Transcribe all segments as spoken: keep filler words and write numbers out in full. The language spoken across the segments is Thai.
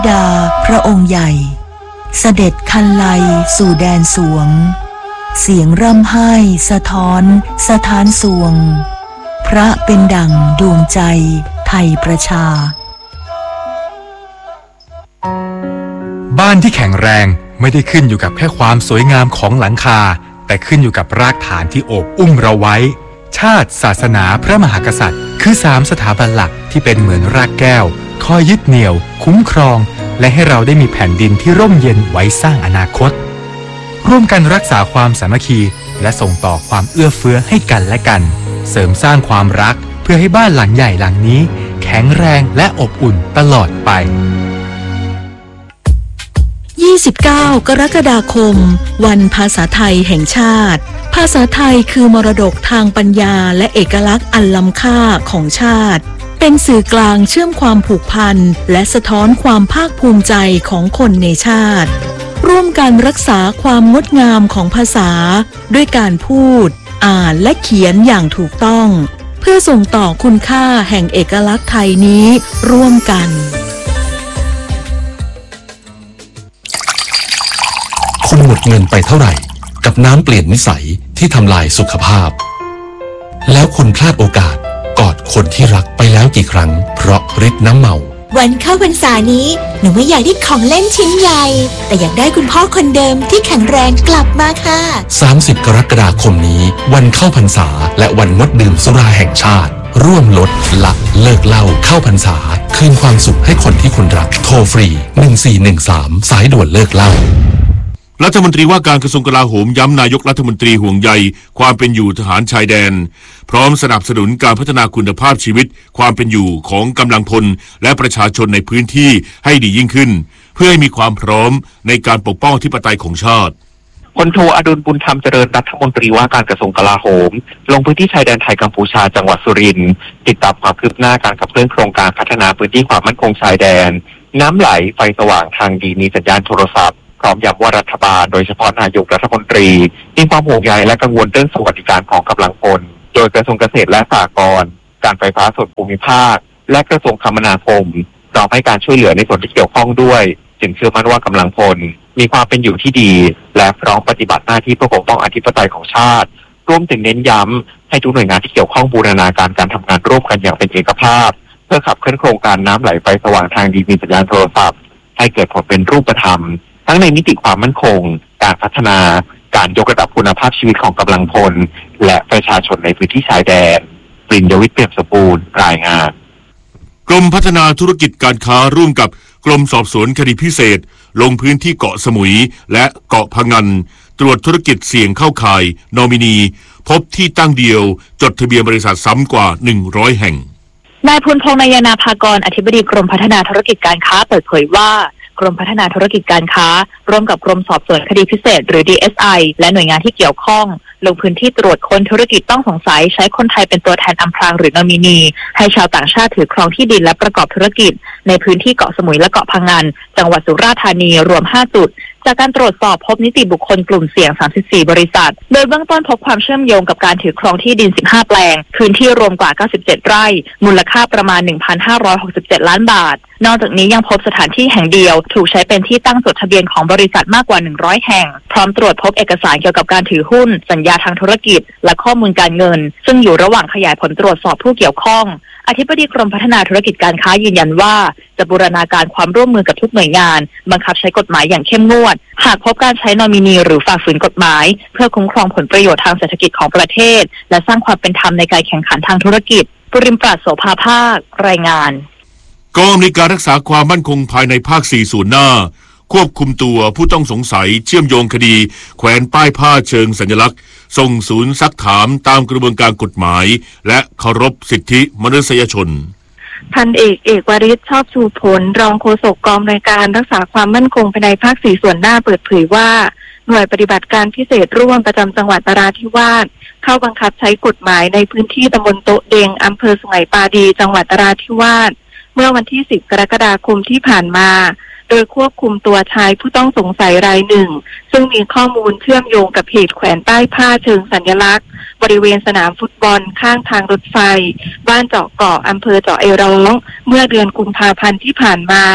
ดาพระองค์ใหญ่เสด็จคันไลสู่แดนสวงเสียงร่ำไห้สะท้อนสถานสวงพระเป็นดั่งดวงใจไทยประชาบ้านที่แข็งแรงไม่ได้ขึ้นอยู่กับแค่ความสวยงามของหลังคาแต่ขึ้นอยู่กับรากฐานที่โอบอุ้มเราไว้ชาติศาสนาพระมหากษัตริย์คือสามสถาบันหลักที่เป็นเหมือนรากแก้วคอยยึดเหนี่ยวคุ้มครองและให้เราได้มีแผ่นดินที่ร่มเย็นไว้สร้างอนาคตร่วมกันรักษาความสามัคคีและส่งต่อความเอื้อเฟื้อให้กันและกันเสริมสร้างความรักเพื่อให้บ้านหลังใหญ่หลังนี้แข็งแรงและอบอุ่นตลอดไปยี่สิบเก้ากรกฎาคมวันภาษาไทยแห่งชาติภาษาไทยคือมรดกทางปัญญาและเอกลักษณ์อันล้ำค่าของชาติเป็นสื่อกลางเชื่อมความผูกพันและสะท้อนความภาคภูมิใจของคนในชาติร่วมกันรักษาความงดงามของภาษาด้วยการพูดอ่านและเขียนอย่างถูกต้องเพื่อส่งต่อคุณค่าแห่งเอกลักษณ์ไทยนี้ร่วมกันคุณหมดเงินไปเท่าไหร่กับน้ำเปลี่ยนนิสัยที่ทำลายสุขภาพแล้วคุณพลาดโอกาสกอดคนที่รักไปแล้วกี่ครั้งเพราะฤทธิ์น้ำเมาวันเข้าพรรษานี้หนูไม่อยากได้ของเล่นชิ้นใหญ่แต่อยากได้คุณพ่อคนเดิมที่แข็งแรงกลับมาค่ะสามสิบกรกฎาคมนี้วันเข้าพรรษาและวันงดดื่มสุราแห่งชาติร่วมลดละเลิกเหล้าเข้าพรรษาคืนความสุขให้คนที่คุณรักโทรฟรีหนึ่งสี่หนึ่งสามสายด่วนเลิกเหล้ารัฐมนตรีว่าการกระทรวงกลาโหมย้ำนายกรัฐมนตรีห่วงใยความเป็นอยู่ทหารชายแดนพร้อมสนับสนุนการพัฒนาคุณภาพชีวิตความเป็นอยู่ของกำลังพลและประชาชนในพื้นที่ให้ดียิ่งขึ้นเพื่อให้มีความพร้อมในการปกป้องอธิปไตยของชาติพลโทอดุลบุญธรรมเจริญรัฐมนตรีว่าการกระทรวงกลาโหมลงพื้นที่ชายแดนไทยกัมพูชาจังหวัดสุรินทร์ติดตามความคืบหน้าการขับเคลื่อนโครงการพัฒนาพื้นที่ความมั่นคงชายแดนน้ำไหลไฟสว่างทางดีมีสัญญาณโทรศัพท์พร้อมย้ำว่ารัฐบาลโดยเฉพาะนายกรัฐมนตรีมีความห่วงใยและกังวลเรื่องสวัสดิการของกำลังพลโดยกระทรวงเกษตรและสหกรณ์การไฟฟ้าส่วนภูมิภาคและกระทรวงคมนาคมพร้อมให้การช่วยเหลือในส่วนที่เกี่ยวข้องด้วยจึงเชื่อมั่นว่ากำลังพลมีความเป็นอยู่ที่ดีและพร้อมปฏิบัติหน้าที่เพื่อปกป้องอธิปไตยของชาติรวมถึงเน้นย้ำให้ทุกหน่วยงานที่เกี่ยวข้องบูรณาการการทำงานร่วมกันอย่างเป็นเอกภาพเพื่อขับเคลื่อนโครงการน้ำไหลไฟสว่างทางดีมีสัญญาณโทรศัพท์ให้เกิดผลเป็นรูปธรรมทั้งในมิติความมั่นคงการพัฒนาการยกระดับคุณภาพชีวิตของกำลังพลและประชาชนในพื้นที่ชายแดนปริญญวิทย์เปี่ยมสมบูรณ์รายงานกรมพัฒนาธุรกิจการค้าร่วมกับกรมสอบสวนคดีพิเศษลงพื้นที่เกาะสมุยและเกาะพะงันตรวจธุรกิจเสี่ยงเข้าข่ายนอมินีพบที่ตั้งเดียวจดทะเบียนบริษัทซ้ำกว่าหนึ่งร้อยแห่งนายพุนพงษ์นายนาภากรอธิบดีกรมพัฒนาธุรกิจการค้าเปิดเผยว่ากรมพัฒนาธุรกิจการค้าร่วมกับกรมสอบสวนคดีพิเศษหรือ ดี เอส ไอ และหน่วยงานที่เกี่ยวข้องลงพื้นที่ตรวจค้นธุรกิจต้องสงสัยใช้คนไทยเป็นตัวแทนอำพรางหรือนอมินีให้ชาวต่างชาติถือครองที่ดินและประกอบธุรกิจในพื้นที่เกาะสมุยและเกาะพะงันจังหวัดสุราษฎร์ธานีรวมห้าจุดจากการตรวจสอบพบนิติบุคคลกลุ่มเสี่ยงสามสิบสี่บริษัทโดยเบื้องต้นพบความเชื่อมโยงกับการถือครองที่ดินสิบห้าแปลงพื้นที่รวมกว่าเก้าสิบเจ็ดไร่มูลค่าประมาณ หนึ่งพันห้าร้อยหกสิบเจ็ดล้านบาทนอกจากนี้ยังพบสถานที่แห่งเดียวถูกใช้เป็นที่ตั้งจดทะเบียนของบริษัทมากกว่าหนึ่งร้อยแห่งพร้อมตรวจพบเอกสารเกี่ยวกับการถือหุ้นสัญญาทางธุรกิจและข้อมูลการเงินซึ่งอยู่ระหว่างขยายผลตรวจสอบผู้เกี่ยวข้องอธิบดีกรมพัฒนาธุรกิจการค้ายืนยันว่าจะบูรณาการความร่วมมือกับทุกหน่วยงานบังคับใช้กฎหมายอย่างเข้มงวดหากพบการใช้นอมินีหรือฝ่าฝืนกฎหมายเพื่อคุ้มครองผลประโยชน์ทางเศรษฐกิจของประเทศและสร้างความเป็นธรรมในการแข่งขันทางธุรกิจปริมปราศโสภาภาครายงานกองอำนวยการรักษาความมั่นคงภายในภาคสี่ส่วนหน้าควบคุมตัวผู้ต้องสงสัยเชื่อมโยงคดีแขวนป้ายผ้าเชิงสัญลักษณ์ส่งศูนย์ซักถามตามกระบวนการกฎหมายและเคารพสิทธิมนุษยชนพันเอกเอกวริศชอบชูผลรองโฆษกกองอำนวยการรักษาความมั่นคงภายในภาคสี่ส่วนหน้าเปิดเผยว่าหน่วยปฏิบัติการพิเศษร่วมประจำจังหวัดนราธิวาสเข้าบังคับใช้กฎหมายในพื้นที่ตำบลโต๊ะเดงอำเภอสุไหงปาดีจังหวัดนราธิวาสเมื่อวันที่สิบกรกฎาคมที่ผ่านมาโดยควบคุมตัวชายผู้ต้องสงสัยรายหนึ่งซึ่งมีข้อมูลเชื่อมโยงกับเหตุแขวนป้ายผ้าเชิงสัญลักษณ์บริเวณสนามฟุตบอลข้างทางรถไฟบ้านเจาะเกาะอำเภอเจาะไอร้องเมื่อเดือนกุมภาพันธ์ที่ผ่านมา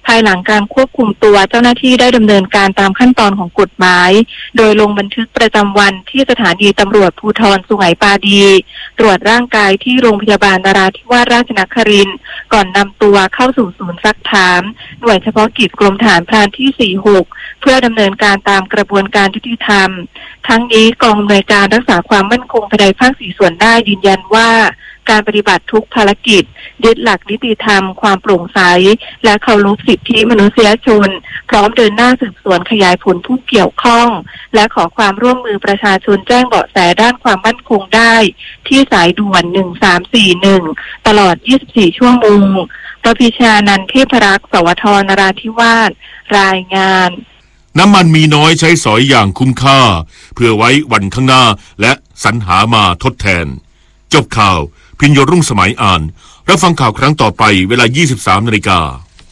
ภายหลังการควบคุมตัวเจ้าหน้าที่ได้ดำเนินการตามขั้นตอนของกฎหมายโดยลงบันทึกประจำวันที่สถานีตำรวจภูธรสุไหงปาดีตรวจร่างกายที่โรงพยาบาลนราธิวาสราชนครินทร์ก่อนนำตัวเข้าสู่ศูนย์ซักถามหน่วยเฉพาะกิจกรมทหารพรานที่สี่สิบหกเพื่อดำเนินการตามกระบวนการยุติธรรมทั้งนี้กองอำนวยการรักษาความมั่นคงภายในภาคสี่ส่วนหน้ายืนยันว่าการปฏิบัติทุกภารกิจยึดหลักนิติธรรมความโปร่งใสและเคารพสิทธิมนุษยชนพร้อมเดินหน้าสืบสวนขยายผลผู้เกี่ยวข้องและขอความร่วมมือประชาชนแจ้งเบาะแสด้านความมั่นคงได้ที่สายด่วนหนึ่งสามสี่หนึ่งตลอดยี่สิบสี่ชั่วโมงประพิชานันท์เทพรักษ์สวทนราธิวาสรายงานน้ำมันมีน้อยใช้สอยอย่างคุ้มค่าเพื่อไว้วันข้างหน้าและสรรหามาทดแทนจบข่าวพิญโยรุ่งสมัยอ่านรับฟังข่าวครั้งต่อไปเวลา ยี่สิบสามนาฬิกา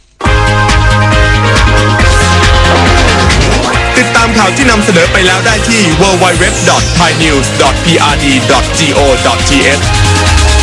ติดตามข่าวที่นำเสนอไปแล้วได้ที่ ดับเบิลยู ดับเบิลยู ดับเบิลยู ดอท ไทยนิวส์ ดอท พี อาร์ ดี ดอท จี โอ ดอท ที เอช